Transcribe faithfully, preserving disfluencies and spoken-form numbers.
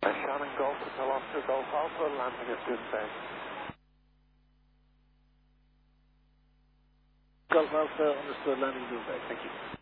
Uh, Shannon Golf, Hotel Oscar Golf Alpha, landing at Doombay. Golf Alpha, understood, landing Doombay. Thank you.